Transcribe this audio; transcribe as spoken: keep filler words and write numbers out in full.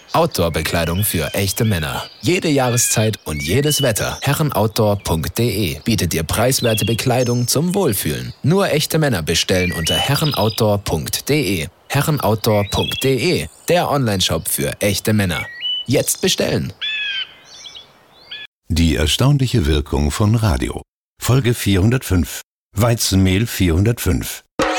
Outdoor-Bekleidung für echte Männer. Jede Jahreszeit und jedes Wetter. herrenoutdoor punkt de bietet dir preiswerte Bekleidung zum Wohlfühlen. Nur echte Männer bestellen unter herrenoutdoor punkt de. herrenoutdoor punkt de, der Onlineshop für echte Männer. Jetzt bestellen! Die erstaunliche Wirkung von Radio. Folge vierhundertfünf. Weizenmehl vierhundertfünf.